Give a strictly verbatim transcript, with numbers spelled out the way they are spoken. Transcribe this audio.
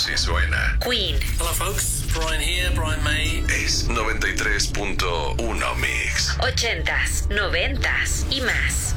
Así suena Queen. Hello folks, Brian here, Brian May. Es noventa y tres punto uno Mix. Ochentas, noventas y más.